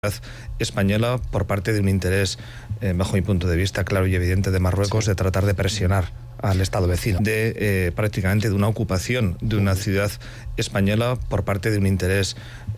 española por parte de un interés, bajo mi punto de vista, claro y evidente de Marruecos, de tratar de presionar al Estado vecino, prácticamente de una ocupación de una ciudad española por parte de un interés,